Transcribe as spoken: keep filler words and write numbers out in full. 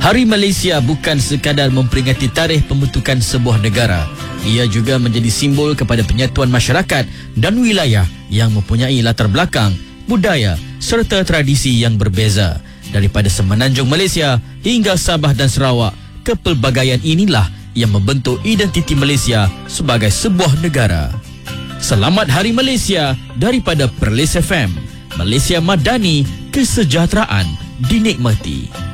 Hari Malaysia bukan sekadar memperingati tarikh pembentukan sebuah negara. Ia juga menjadi simbol kepada penyatuan masyarakat dan wilayah yang mempunyai latar belakang, budaya serta tradisi yang berbeza. Daripada Semenanjung Malaysia hingga Sabah dan Sarawak, kepelbagaian inilah yang membentuk identiti Malaysia sebagai sebuah negara. Selamat Hari Malaysia daripada Perlis F M. Malaysia Madani, kesejahteraan dinikmati.